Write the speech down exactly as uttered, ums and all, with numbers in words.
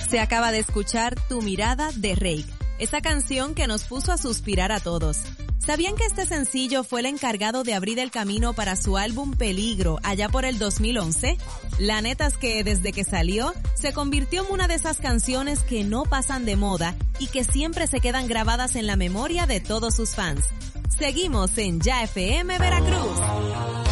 Se acaba de escuchar Tu Mirada de Reik, esa canción que nos puso a suspirar a todos. ¿Sabían que este sencillo fue el encargado de abrir el camino para su álbum Peligro allá por el dos mil once? La neta es que desde que salió, se convirtió en una de esas canciones que no pasan de moda y que siempre se quedan grabadas en la memoria de todos sus fans. Seguimos en Ya F M Veracruz.